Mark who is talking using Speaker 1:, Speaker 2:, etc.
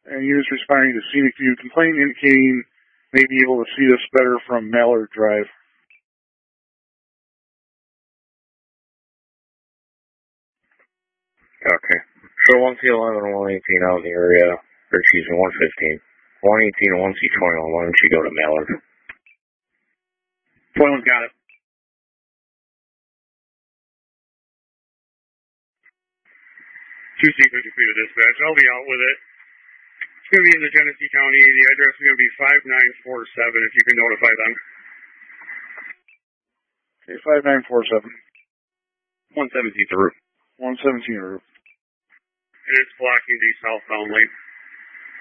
Speaker 1: And units responding to scenic view complaint indicating may be able to see us better from Mallard Drive.
Speaker 2: Okay. So 1C11 and 118 out in the area, or excuse me, 115. 118 and 1C21, why don't you go to Mallard?
Speaker 3: 21 got it. 2C 50 feet of dispatch. I'll be out with it. It's going to be in the Genesee County. The address is going to be 5947 if you can notify them.
Speaker 1: Okay, 5947.
Speaker 3: 117 the route.
Speaker 1: 117 route.
Speaker 3: And it's blocking the southbound lane.